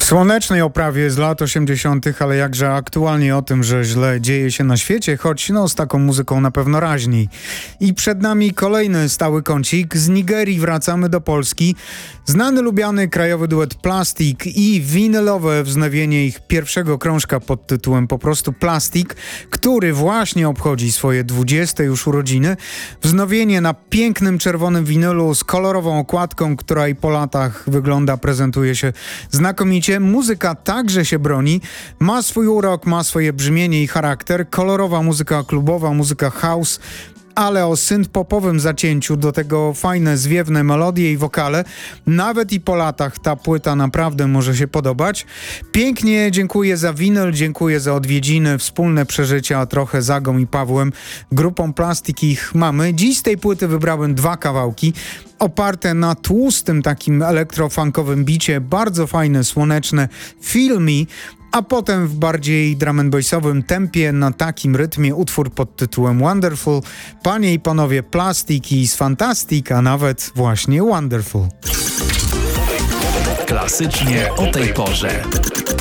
Słonecznej oprawie z lat 80., ale jakże aktualnie o tym, że źle dzieje się na świecie, choć z taką muzyką na pewno raźniej. I przed nami kolejny stały kącik. Z Nigerii wracamy do Polski. Znany, lubiany krajowy duet Plastik i winylowe wznowienie ich pierwszego krążka pod tytułem po prostu Plastik, który właśnie obchodzi swoje 20 już urodziny. Wznowienie na pięknym czerwonym winylu z kolorową okładką, która i po latach wygląda, prezentuje się znakomicie. Muzyka także się broni, ma swój urok, ma swoje brzmienie i charakter. Kolorowa muzyka klubowa, muzyka house, ale o synth-popowym zacięciu, do tego fajne, zwiewne melodie i wokale. Nawet i po latach ta płyta naprawdę może się podobać. Pięknie dziękuję za winyl, dziękuję za odwiedziny, wspólne przeżycia, trochę z Agą i Pawłem. Grupą Plastik ich mamy. Dziś z tej płyty wybrałem dwa kawałki, oparte na tłustym takim elektrofunkowym bicie, bardzo fajne, słoneczne Feel Me, a potem w bardziej drum and bassowym tempie, na takim rytmie utwór pod tytułem Wonderful. Panie i panowie, Plastik i Fantastic, a nawet właśnie Wonderful. Klasycznie o tej porze.